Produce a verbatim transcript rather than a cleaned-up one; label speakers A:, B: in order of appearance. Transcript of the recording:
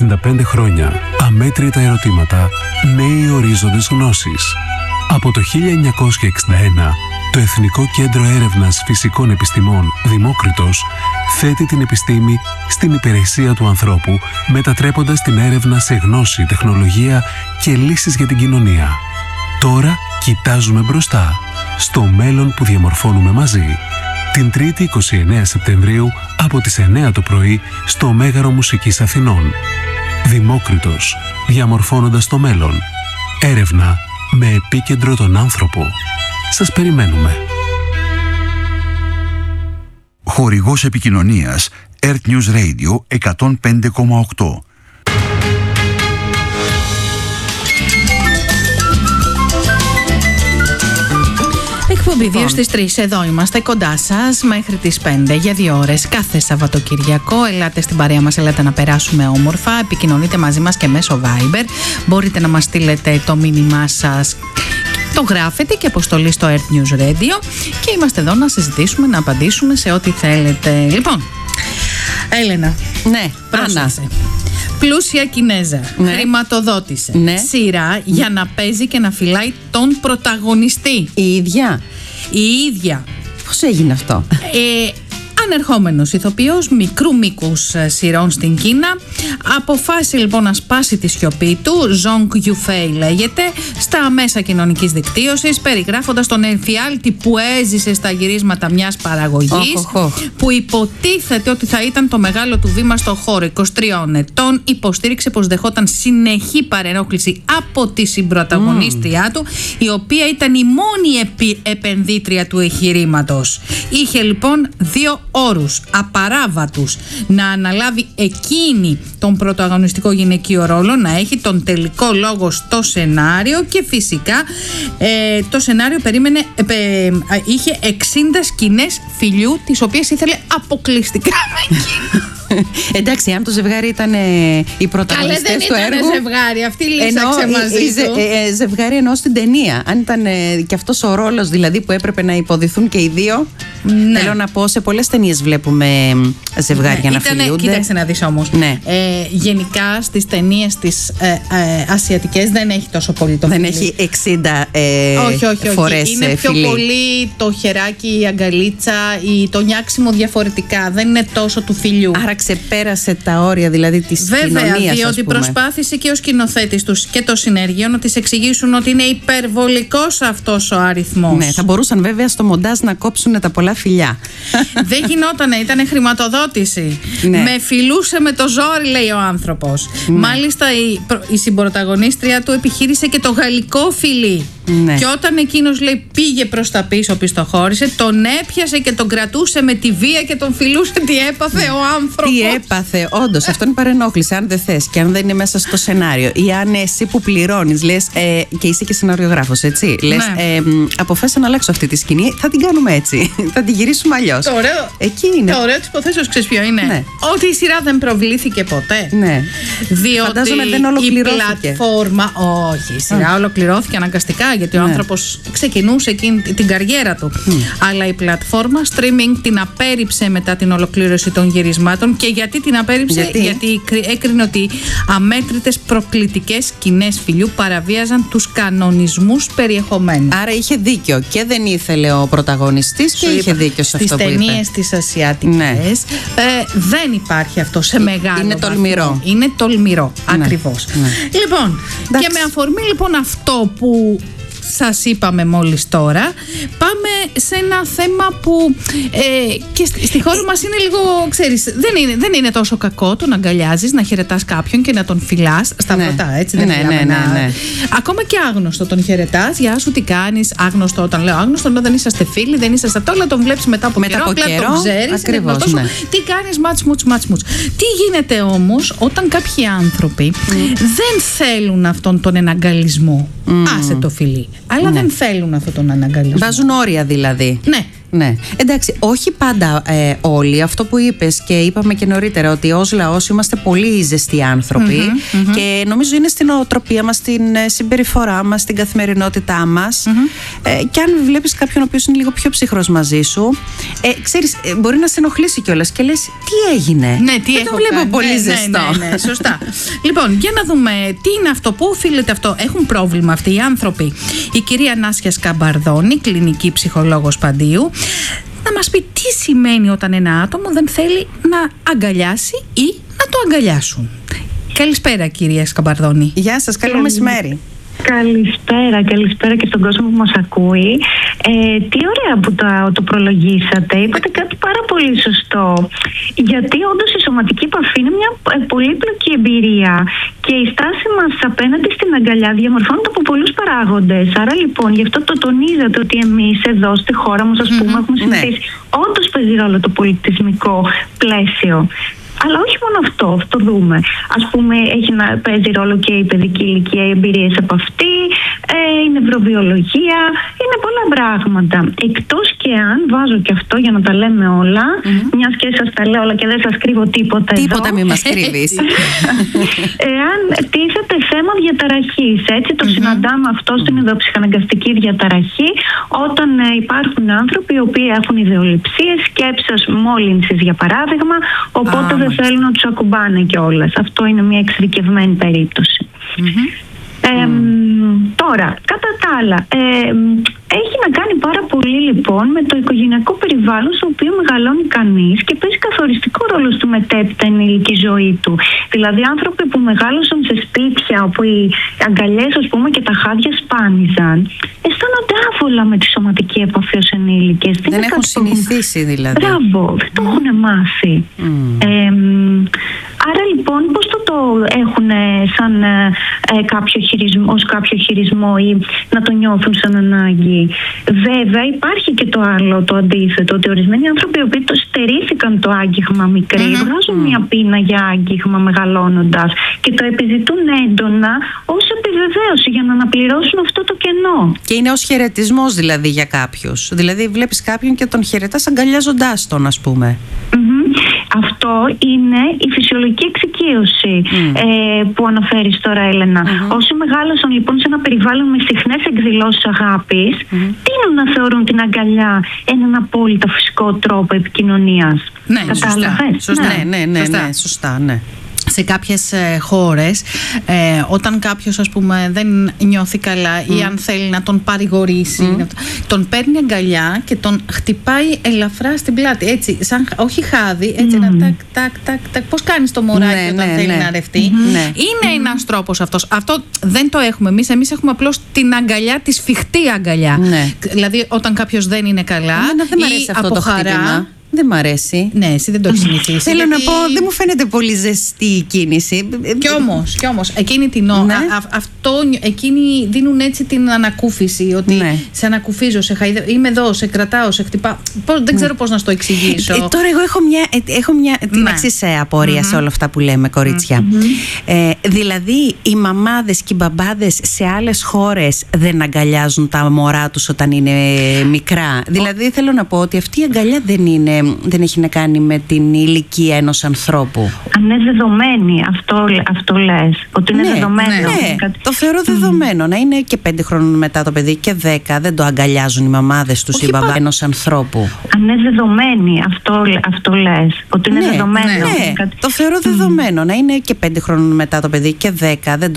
A: εξήντα πέντε χρόνια, αμέτρητα ερωτήματα, νέοι ορίζοντες γνώσης. Από το χίλια εννιακόσια εξήντα ένα, το Εθνικό Κέντρο Έρευνας Φυσικών Επιστημών Δημόκριτος θέτει την επιστήμη στην υπηρεσία του ανθρώπου, μετατρέποντας την έρευνα σε γνώση, τεχνολογία και λύσεις για την κοινωνία. Τώρα κοιτάζουμε μπροστά, στο μέλλον που διαμορφώνουμε μαζί. Την Τρίτη είκοσι εννέα Σεπτεμβρίου από τις εννέα το πρωί στο Μέγαρο Μουσικής Αθηνών. Δημόκριτος, διαμορφώνοντας το μέλλον. Έρευνα με επίκεντρο τον άνθρωπο. Σας περιμένουμε.
B: Χορηγός επικοινωνίας Earth News Radio εκατόν πέντε κόμμα οκτώ.
C: Εκπομπή δύο στις τρεις, εδώ είμαστε κοντά σας μέχρι τις πέντε για δύο ώρες κάθε Σαββατοκυριακό. Ελάτε στην παρέα μας, ελάτε να περάσουμε όμορφα. Επικοινωνείτε μαζί μας και μέσω Viber. Μπορείτε να μας στείλετε το μήνυμά σας, το γράφετε και αποστολή στο Earth News Radio και είμαστε εδώ να συζητήσουμε, να απαντήσουμε σε ό,τι θέλετε. Λοιπόν, Έλενα,
D: ναι,
C: πρόσεξε. Πλούσια Κινέζα, ναι, χρηματοδότησε, ναι, σειρά για να παίζει και να φυλάει τον πρωταγωνιστή.
D: Η ίδια.
C: Η ίδια.
D: Πώς έγινε αυτό?
C: Ε, ανερχόμενος ηθοποιός μικρού μήκους σειρών στην Κίνα αποφάσισε λοιπόν να σπάσει τη σιωπή του. Zhong Yufei λέγεται, στα μέσα κοινωνικής δικτύωσης, περιγράφοντας τον εμφιάλτη που έζησε στα γυρίσματα μιας παραγωγής oh, oh, oh. που υποτίθεται ότι θα ήταν το μεγάλο του βήμα στο χώρο. είκοσι τριών ετών, υποστήριξε πως δεχόταν συνεχή παρενόχληση από τη συμπρωταγωνίστριά mm. του, η οποία ήταν η μόνη επι- επενδύτρια του εγχειρήματος. Είχε λοιπόν δύο όρους απαράβατους: να αναλάβει εκείνη τον πρωταγωνιστικό γυναικείο ρόλο, να έχει τον τελικό λόγο στο σενάριο και φυσικά ε, το σενάριο περίμενε, ε, ε, είχε εξήντα σκηνές φιλιού, τις οποίες ήθελε αποκλειστικά με εκείνο.
D: Εντάξει, αν το ζευγάρι ήταν ε, οι πρωταγωνιστές του έργου.
C: Δεν ήταν ζευγάρι, αυτή λύσαξε μαζί
D: η, η,
C: του.
D: Ε, ε, ζευγάρι εννοώ στην ταινία. Αν ήταν ε, και αυτός ο ρόλος δηλαδή που έπρεπε να υποδηθούν και οι δύο. Ναι. Θέλω να πω, σε πολλές ταινίες βλέπουμε ζευγάρια, ναι, να ήτανε, φιλιούνται.
C: Κοίταξε να δεις όμως.
D: Ναι.
C: Ε, γενικά στις ταινίες τις ε, ε, ασιατικές δεν έχει τόσο πολύ το
D: δεν
C: φιλί.
D: Δεν έχει εξήντα ε,
C: όχι, όχι, όχι.
D: φορές
C: είναι πιο
D: φιλί.
C: πολύ το χεράκι, η αγκαλίτσα, η, το νιάξιμο διαφορετικά. Δεν είναι τόσο του φιλιού.
D: Άρα ξεπέρασε τα όρια δηλαδή της κοινωνίας.
C: Βέβαια, διότι προσπάθησε και ο σκηνοθέτης τους και το συνεργείο να της εξηγήσουν ότι είναι υπερβολικός αυτός ο αριθμός.
D: Ναι, θα μπορούσαν βέβαια στο μοντάζ να κόψουν τα πολλά φιλιά.
C: Δεν γινότανε, ήταν χρηματοδότηση. Ναι. Με φιλούσε με το ζόρι, λέει ο άνθρωπος. Ναι. Μάλιστα η, η συμπρωταγωνίστρια του επιχείρησε και το γαλλικό φιλί. Ναι. Και όταν εκείνος, λέει, πήγε προς τα πίσω, πιστοχώρησε, τον έπιασε και τον κρατούσε με τη βία και τον φιλούσε. Τι έπαθε ο άνθρωπος.
D: Τι έπαθε, όντως. Αυτό είναι παρενόχληση. Αν δεν θες και αν δεν είναι μέσα στο σενάριο, ή αν εσύ που πληρώνεις λες, ε, και είσαι και σεναριογράφος, έτσι. Λες, ναι, ε, αποφάσισα να αλλάξω αυτή τη σκηνή, θα την κάνουμε έτσι. Θα την γυρίσουμε αλλιώς.
C: Το ωραίο,
D: εκεί είναι.
C: Το ωραίο της υποθέσεως, ξέρεις ποιο είναι? Ναι. Ότι η σειρά δεν προβλήθηκε ποτέ.
D: Ναι.
C: Διότι
D: φαντάζομαι δεν ολοκληρώθηκε.
C: Η πλατφόρμα. Όχι, η σειρά mm. ολοκληρώθηκε αναγκαστικά, γιατί ναι, ο άνθρωπος ξεκινούσε εκείνη την καριέρα του. Mm. Αλλά η πλατφόρμα streaming την απέρριψε μετά την ολοκλήρωση των γυρισμάτων. Και γιατί την απέρριψε?
D: Γιατί,
C: γιατί έκρινε ότι αμέτρητες προκλητικές σκηνές φιλιού παραβίαζαν τους κανονισμούς περιεχομένου.
D: Άρα είχε δίκιο και δεν ήθελε ο πρωταγωνιστής και είχε δίκιο σε αυτό που είπε.
C: Στις ταινίες τις ασιατικές, ναι, ε, δεν υπάρχει αυτό σε μεγάλο
D: Είναι
C: βαθμό.
D: τολμηρό.
C: Είναι τολμηρό, ναι, ακριβώς.
D: Ναι.
C: Λοιπόν, εντάξει, και με αφορμή λοιπόν αυτό που σας είπαμε μόλις τώρα, πάμε σε ένα θέμα που ε, και στη χώρα μας είναι λίγο, ξέρεις, δεν είναι, δεν είναι τόσο κακό το να αγκαλιάζεις, να χαιρετάς κάποιον και να τον φυλάς στα πρωτά, ναι, έτσι δεν
D: ναι,
C: μιλάμε,
D: ναι, ναι, ναι.
C: Ακόμα και άγνωστο τον χαιρετάς, γεια σου, τι κάνεις, άγνωστο. Όταν λέω άγνωστο, λέω δεν είσαστε φίλοι, δεν είσαστε αυτό, αλλά τον βλέπεις μετά από
D: μετά
C: καιρό,
D: από καιρό,
C: τον ξέρεις,
D: ακριβώς, ναι.
C: Τι κάνεις, μάτς μουτς, μάτς μουτς. Τι γίνεται όμως όταν κάποιοι άνθρωποι mm. δεν θέλουν αυτόν τον εναγκαλισμό, mm. άσε το φιλί, αλλά ναι, δεν θέλουν αυτόν τον αναγκαλισμό.
D: Βάζουν όρια δηλαδή.
C: Ναι.
D: Ναι. Εντάξει, όχι πάντα ε, όλοι. Αυτό που είπες και είπαμε και νωρίτερα, ότι ως λαός είμαστε πολύ ζεστοί άνθρωποι, mm-hmm, mm-hmm. και νομίζω είναι στην οτροπία μας, στην συμπεριφορά μας, στην καθημερινότητά μας. Mm-hmm. Ε, και αν βλέπεις κάποιον ο οποίος είναι λίγο πιο ψυχρός μαζί σου, ε, ξέρεις, ε, μπορεί να σε ενοχλήσει κιόλας και λες, τι έγινε.
C: Ναι, τι
D: δεν το βλέπω κάνει. πολύ
C: ναι,
D: ζεστό.
C: Ναι, ναι, ναι, σωστά. Λοιπόν, για να δούμε τι είναι αυτό, πού οφείλεται αυτό. Έχουν πρόβλημα αυτοί οι άνθρωποι. Η κυρία Νάσια Σκαμπαρδώνη, κλινική ψυχολόγος Παντίου, να μας πει τι σημαίνει όταν ένα άτομο δεν θέλει να αγκαλιάσει ή να το αγκαλιάσουν. Καλησπέρα, κυρία Σκαμπαρδώνη.
D: Γεια σας, καλό μεσημέρι.
E: Καλησπέρα, καλησπέρα και στον κόσμο που μας ακούει. Ε, τι ωραία που το, το προλογίσατε. Είπατε κάτι πάρα πολύ σωστό. Γιατί όντως η σωματική επαφή είναι μια πολύπλοκη εμπειρία και η στάση μας απέναντι στην αγκαλιά διαμορφώνεται από πολλούς παράγοντες. Άρα λοιπόν, γι' αυτό το τονίζατε ότι εμείς εδώ στη χώρα μας, ας πούμε, mm-hmm, έχουμε συνηθίσει. Ναι. Όντως παίζει ρόλο το πολιτισμικό πλαίσιο. Αλλά όχι μόνο αυτό, αυτό δούμε. Ας πούμε, έχει να παίζει ρόλο και η παιδική ηλικία, οι εμπειρίες από αυτή, ε, η νευροβιολογία, είναι πολλά πράγματα. Εκτός και αν βάζω και αυτό για να τα λέμε όλα, mm-hmm. μιας και σας τα λέω όλα και δεν σας κρύβω τίποτα εδώ.
D: Τίποτα μη μας κρύβεις.
E: Εάν τίθεται θέμα διαταραχής, έτσι το mm-hmm. συναντάμε αυτό στην ειδοψυχαναγκαστική διαταραχή, όταν ε, υπάρχουν άνθρωποι οι οποίοι έχουν ιδεολειψίες, σκέψεις μόλυνσης για παράδειγμα, οπότε ah, δεν θέλουν να τους ακουμπάνε κιόλας. Αυτό είναι μια εξειδικευμένη περίπτωση. Mm-hmm. Ε, mm. Τώρα, κατά τα άλλα, ε, έχει να κάνει πάρα πολύ λοιπόν με το οικογενειακό περιβάλλον στο οποίο μεγαλώνει κανείς και παίζει καθοριστικό ρόλο στη μετέπειτα ενήλικη ζωή του. Δηλαδή, άνθρωποι που μεγάλωσαν σε σπίτια όπου οι αγκαλιές, ας πούμε, και τα χάδια σπάνιζαν, αισθάνονται άβολα με τη σωματική επαφή ως ενήλικες.
D: Δεν έχουν συνηθίσει δηλαδή.
E: Μπράβο, δεν το έχουν μάθει. Mm. Ε, άρα λοιπόν, πώς το, το έχουν σαν ε, κάποιο χειρισμό, ως κάποιο χειρισμό ή να το νιώθουν σαν ανάγκη. Βέβαια υπάρχει και το άλλο, το αντίθετο, ότι ορισμένοι άνθρωποι οι οποίοι το στερήθηκαν το άγγιγμα μικροί, mm-hmm. βγάζουν mm. μια πείνα για άγγιγμα μεγαλώνοντας και το επιζητούν έντονα ως επιβεβαίωση για να αναπληρώσουν αυτό το κενό.
D: Και είναι ως χαιρετισμός δηλαδή για κάποιους. Δηλαδή βλέπεις κάποιον και τον χαιρετάς αγκαλιάζοντάς τον, ας πούμε.
E: Mm-hmm. Αυτό είναι η φυσιολογική εξοικείωση mm. ε, που αναφέρεις τώρα, Έλενα. Mm-hmm. Όσοι μεγάλωσαν λοιπόν σε ένα περιβάλλον με συχνές εκδηλώσεις αγάπης, mm-hmm. τείνουν να θεωρούν την αγκαλιά έναν απόλυτα φυσικό τρόπο επικοινωνίας.
C: Ναι, σωστά. Σωστά.
D: Ναι, ναι, ναι, ναι, ναι, σωστά, ναι.
C: Σε κάποιες ε, χώρες, ε, όταν κάποιος, ας πούμε, δεν νιώθει καλά mm. ή αν θέλει να τον παρηγορήσει, mm. τον παίρνει αγκαλιά και τον χτυπάει ελαφρά στην πλάτη, έτσι, σαν, όχι χάδι, έτσι, mm. ένα τάκ, τάκ, τάκ, τάκ. Πώς κάνεις το μωράκι ναι, όταν ναι, θέλει ναι. να ρευτεί. Mm-hmm. Είναι mm-hmm. ένας τρόπος αυτός. Αυτό δεν το έχουμε εμείς. Εμείς έχουμε απλώς την αγκαλιά, τη σφιχτή αγκαλιά. Ναι. Δηλαδή, όταν κάποιος δεν είναι καλά
D: ναι, δεν ή αυτό από το χαρά. Χτύπημα. Δεν μ' αρέσει.
C: Ναι, εσύ δεν το έχεις συνηθίσει.
D: Θέλω γιατί... να πω, δεν μου φαίνεται πολύ ζεστή η κίνηση.
C: Κι όμως, κι όμως, εκείνη την ώρα, ναι. αυτό, εκείνοι δίνουν έτσι την ανακούφιση. Ότι ναι. σε ανακουφίζω, σε χαϊδεύω, είμαι εδώ, σε κρατάω, σε χτυπάω. Δεν ναι. ξέρω πώς να στο εξηγήσω.
D: Ε, τώρα, εγώ έχω μια, έχω μια την ναι. εξής απορία mm-hmm. σε όλα αυτά που λέμε, κορίτσια. Mm-hmm. Ε, δηλαδή, οι μαμάδες και οι μπαμπάδες σε άλλες χώρες δεν αγκαλιάζουν τα μωρά τους όταν είναι μικρά. Oh. Δηλαδή, θέλω να πω ότι αυτή η αγκαλιά δεν είναι. Δεν έχει να κάνει με την ηλικία ενός ανθρώπου.
E: Αν είναι δεδομένη, αυτό, αυτό λες. Ότι είναι ναι, δεδομένο.
D: Ναι,
E: κάτι...
D: το θεωρώ δεδομένο. Mm. Να είναι και πέντε χρόνων μετά το παιδί και δέκα. Δεν το αγκαλιάζουν οι μαμάδες τους ή οι μπαμπάδες πα... ενός ανθρώπου.
E: Αν είναι δεδομένη, αυτό, αυτό λες. Ότι είναι
D: ναι,
E: δεδομένο.
D: Ναι, κάτι... το θεωρώ δεδομένο. Mm. Να είναι και πέντε χρόνων μετά το παιδί και δέκα. Δεν